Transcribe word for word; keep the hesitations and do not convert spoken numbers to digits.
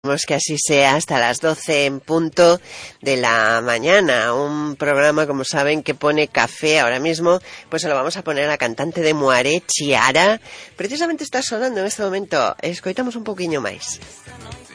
Esperemos que así sea hasta las doce en punto de la mañana. Un programa, como saben, que pone café ahora mismo. Pues se lo vamos a poner a la cantante de Moaré, Chiara. Precisamente está sonando en este momento. Escoitamos un poquinho máis.